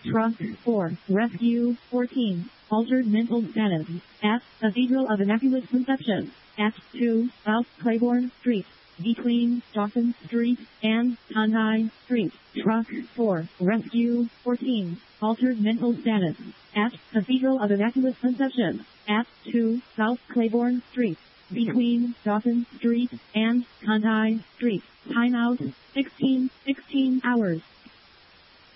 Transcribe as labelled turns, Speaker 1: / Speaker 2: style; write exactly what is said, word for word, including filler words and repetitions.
Speaker 1: Truck four, Rescue fourteen, altered mental status, at Cathedral of Immaculate Conception, at two South Claiborne Street, between Dawson Street and Conhigh Street. Truck four, Rescue fourteen, altered mental status, at Cathedral of Immaculate Conception, at two South Claiborne Street, between Dawson Street and Conhigh Street. Timeout, sixteen sixteen hours.